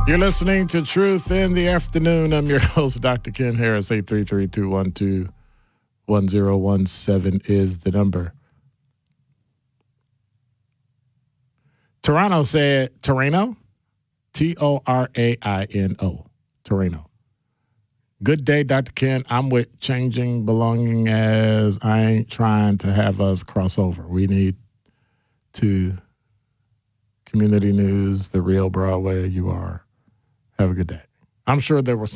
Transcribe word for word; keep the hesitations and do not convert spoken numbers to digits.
You're listening to Truth in the Afternoon. I'm your host, Doctor Ken Harris. eight three three, two one two, one zero one seven is the number. Toronto said, Torano? T O R A I N O. Torano. Good day, Doctor Ken. I'm with Changing Belonging as I ain't trying to have us cross over. We need to community news, the real Broadway. You are. Have a good day. I'm sure there were